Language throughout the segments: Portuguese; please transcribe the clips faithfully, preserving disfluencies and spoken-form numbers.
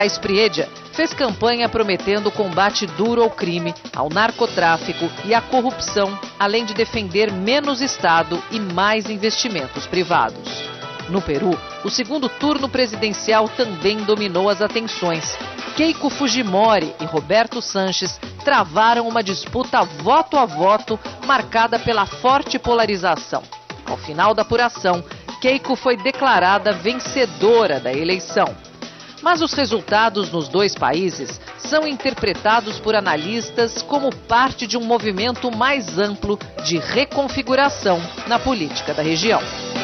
Espriedja fez campanha prometendo combate duro ao crime, ao narcotráfico e à corrupção, além de defender menos Estado e mais investimentos privados. No Peru, o segundo turno presidencial também dominou as atenções. Keiko Fujimori e Roberto Sanches travaram uma disputa voto a voto marcada pela forte polarização. Ao final da apuração, Keiko foi declarada vencedora da eleição. Mas os resultados nos dois países são interpretados por analistas como parte de um movimento mais amplo de reconfiguração na política da região.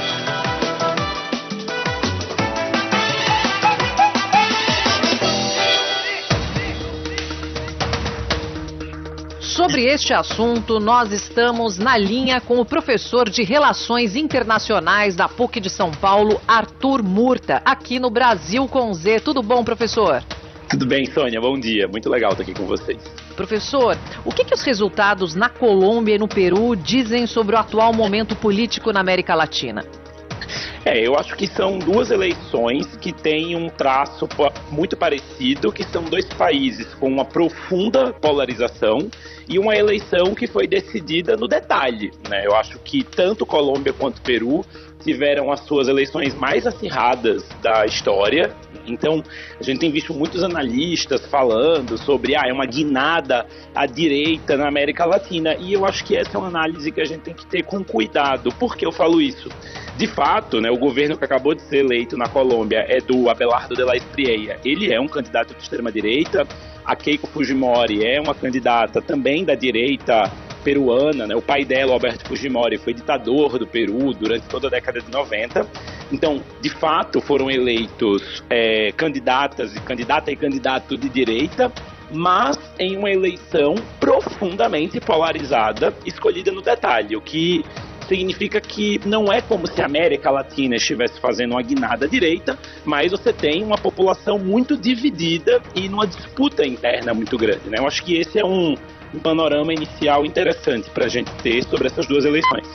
Sobre este assunto, nós estamos na linha com o professor de Relações Internacionais da P U C de São Paulo, Arthur Murta, aqui no Brasil com Z. Tudo bom, professor? Tudo bem, Sônia. Bom dia. Muito legal estar aqui com vocês. Professor, o que, que os resultados na Colômbia e no Peru dizem sobre o atual momento político na América Latina? É, eu acho que são duas eleições que têm um traço muito parecido, que são dois países com uma profunda polarização e uma eleição que foi decidida no detalhe, né? Eu acho que tanto Colômbia quanto Peru tiveram as suas eleições mais acirradas da história. Então, a gente tem visto muitos analistas falando sobre ah, é uma guinada à direita na América Latina. E eu acho que essa é uma análise que a gente tem que ter com cuidado. Por que eu falo isso? De fato, né, o governo que acabou de ser eleito na Colômbia é do Abelardo de la Espriella. Ele é um candidato de extrema-direita. A Keiko Fujimori é uma candidata também da direita peruana, né? O pai dela, Alberto Fujimori, foi ditador do Peru durante toda a década de noventa. Então, de fato, foram eleitos é, candidatas e candidata e candidato de direita, mas em uma eleição profundamente polarizada, escolhida no detalhe, o que significa que não é como se a América Latina estivesse fazendo uma guinada à direita, mas você tem uma população muito dividida e numa disputa interna muito grande, né? Eu acho que esse é um um panorama inicial interessante para a gente ter sobre essas duas eleições.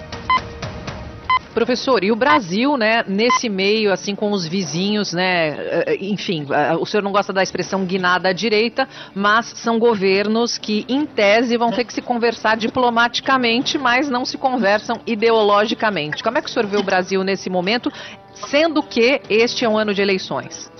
Professor, e o Brasil, né, nesse meio, assim, com os vizinhos, né, enfim, o senhor não gosta da expressão guinada à direita, mas são governos que, em tese, vão ter que se conversar diplomaticamente, mas não se conversam ideologicamente. Como é que o senhor vê o Brasil nesse momento, sendo que este é um ano de eleições?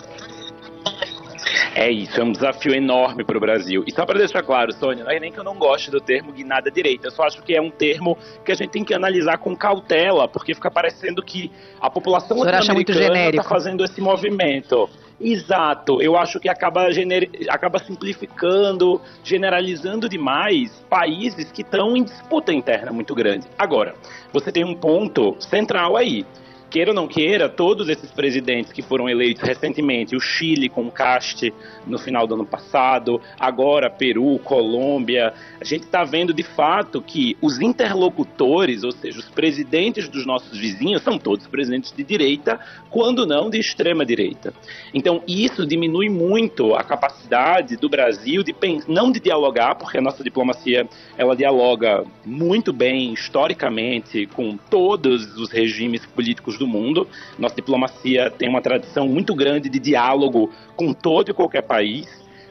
É isso, é um desafio enorme para o Brasil. E só para deixar claro, Sônia, não é nem que eu não goste do termo guinada à direita, eu só acho que é um termo que a gente tem que analisar com cautela, porque fica parecendo que a população latino-americana está fazendo esse movimento. Exato, eu acho que acaba, gener... acaba simplificando, generalizando demais países que estão em disputa interna muito grande. Agora, você tem um ponto central aí. Queira ou não queira, todos esses presidentes que foram eleitos recentemente, o Chile com o Caste no final do ano passado, agora Peru, Colômbia, a gente está vendo de fato que os interlocutores, ou seja, os presidentes dos nossos vizinhos, são todos presidentes de direita, quando não de extrema direita. Então isso diminui muito a capacidade do Brasil de pensar, não de dialogar, porque a nossa diplomacia ela dialoga muito bem historicamente com todos os regimes políticos do do mundo. Nossa diplomacia tem uma tradição muito grande de diálogo com todo e qualquer país,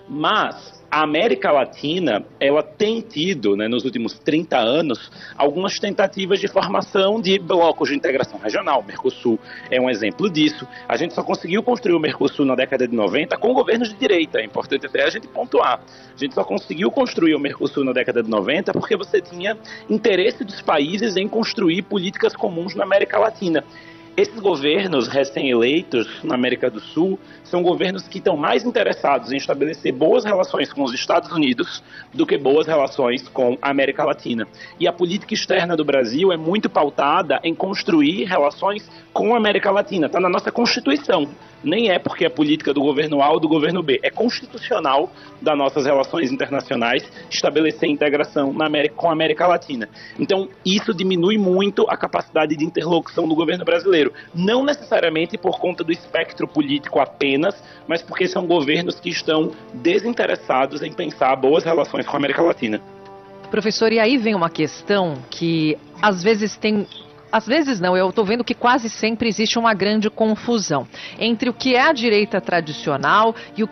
mas a América Latina, ela tem tido, né, nos últimos trinta anos, algumas tentativas de formação de blocos de integração regional. O Mercosul é um exemplo disso. A gente só conseguiu construir o Mercosul na década de noventa com governos de direita, é importante até a gente pontuar. A gente só conseguiu construir o Mercosul na década de noventa porque você tinha interesse dos países em construir políticas comuns na América Latina. Esses governos recém-eleitos na América do Sul são governos que estão mais interessados em estabelecer boas relações com os Estados Unidos do que boas relações com a América Latina. E a política externa do Brasil é muito pautada em construir relações com a América Latina. Está na nossa Constituição. Nem é porque é política do governo A ou do governo B. É constitucional das nossas relações internacionais estabelecer integração na América, com a América Latina. Então, isso diminui muito a capacidade de interlocução do governo brasileiro. Não necessariamente por conta do espectro político apenas, mas porque são governos que estão desinteressados em pensar boas relações com a América Latina. Professor, e aí vem uma questão que às vezes tem às vezes não, eu estou vendo que quase sempre existe uma grande confusão entre o que é a direita tradicional e o